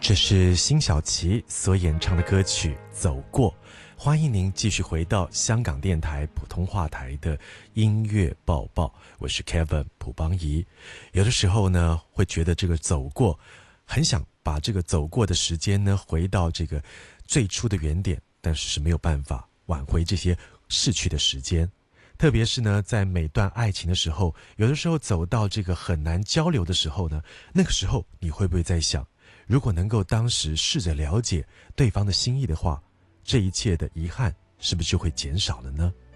这是辛晓琪所演唱的歌曲《走过》，欢迎您继续回到香港电台普通话台的音乐报报，我是 Kevin 卜邦仪。有的时候呢，会觉得这个走过，很想把这个走过的时间呢，回到这个最初的原点，但是没有办法挽回这些逝去的时间。特别是呢，在每段爱情的时候，有的时候走到这个很难交流的时候呢，那个时候你会不会在想，如果能够当时试着了解对方的心意的话，这一切的遗憾是不是就会减少了呢？